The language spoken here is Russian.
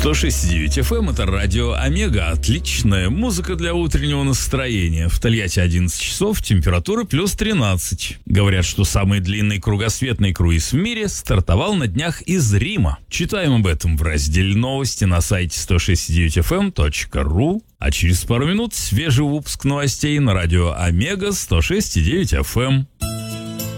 106.9 FM — это радио Омега. Отличная музыка для утреннего настроения. В Тольятти 11 часов, температура плюс 13. Говорят, что самый длинный кругосветный круиз в мире стартовал на днях из Рима. Читаем об этом в разделе новости на сайте 106.9fm.ru. А через пару минут свежий выпуск новостей на радио Омега 106.9 FM.